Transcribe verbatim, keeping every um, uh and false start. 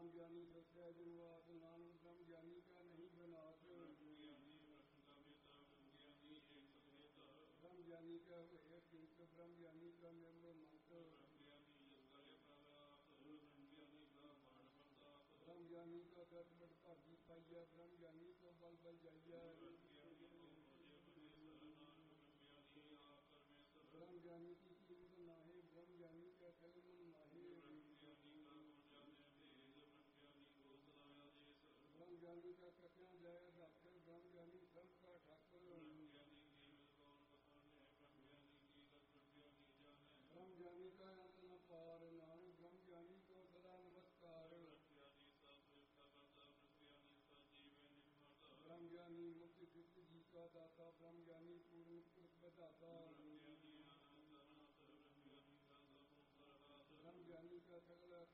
ब्रह्म ज्ञानी सत्य गुरुवाद नानक ब्रह्म ज्ञानी का नहीं बनात ब्रह्म ज्ञानी का है चिंत ब्रह्म ज्ञानी का मेमो मंत्र ब्रह्म ज्ञानी का दस बट भागी पाइया ब्रह्म ज्ञानी को बल बल जाइया ब्रह्म ज्ञानी की कीमत नाहे ब्रह्म ज्ञानी का कलम नाहे ब्रह्म ज्ञानी का कथना जय डाक्टर ब्रह्म ज्ञानी सब का ठाकुर ब्रह्म ज्ञानी का अंत न पार नानक ब्रह्म ज्ञानी को सदा नमस्कार ब्रह्म ज्ञानी मुक्ति सिद्ध जी का दाता ब्रह्म ज्ञानी पूर्ण बताता ब्रह्म ज्ञानी का सकल अर्थ